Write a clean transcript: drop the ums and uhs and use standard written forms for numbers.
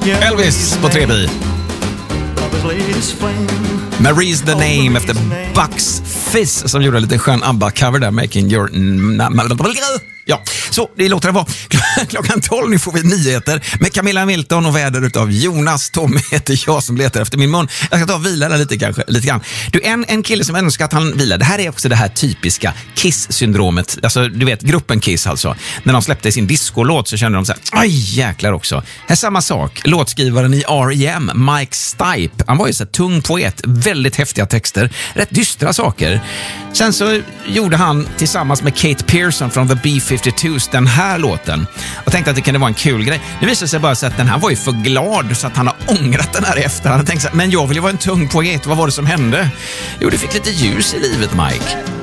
Elvis på 3B. Marie's the name efter Bucks Fizz som gjorde en liten skön ABBA-cover där, Making Your... Ja, så det låter det vara. Klockan 12 nu får vi nyheter med Camilla Milton och väder utav Jonas. Tommy heter jag som letar efter min mun. Jag ska ta och vila där lite grann. Du, en kille som önskar att han vilar. Det här är också det här typiska Kiss-syndromet. Alltså, du vet, gruppen Kiss alltså. När de släppte sin discolåt så kände de så här, aj jäklar också. Här är samma sak. Låtskrivaren i R.E.M., Mike Stipe. Han var ju så här tung poet. Väldigt häftiga texter. Rätt dystra saker. Sen så gjorde han tillsammans med Kate Pearson från The B-52s den här låten. Och tänkte att det kunde vara en kul grej. Det visade sig bara så att den här var ju för glad så att han har ångrat den här i efterhand. Han tänkte så här, men jag vill ju vara en tung poet. Vad var det som hände? Jo, du fick lite ljus i livet, Mike.